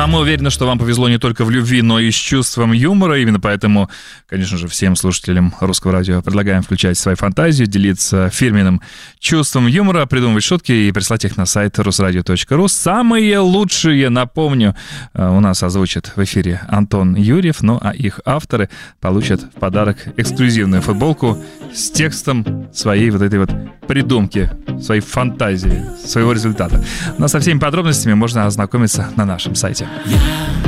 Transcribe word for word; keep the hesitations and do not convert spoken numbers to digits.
а мы уверены, что вам повезло не только в любви, но и с чувством юмора. Именно поэтому, конечно же, всем слушателям Русского радио предлагаем включать свою фантазию, делиться фирменным чувством юмора, придумывать шутки и прислать их на сайт русрадио точка ру. Самые лучшие, напомню, у нас озвучит в эфире Антон Юрьев, ну а их авторы получат в подарок эксклюзивную футболку с текстом своей вот этой вот придумки, своей фантазии, своего результата. Но со всеми подробностями можно ознакомиться на нашем сайте.